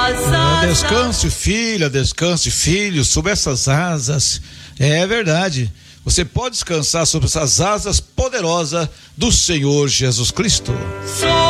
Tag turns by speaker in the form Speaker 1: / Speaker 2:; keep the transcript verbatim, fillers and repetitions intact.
Speaker 1: É, descanse, filha, descanse, filho, sob essas asas. É verdade. Você pode descansar sobre essas asas poderosas do Senhor Jesus Cristo.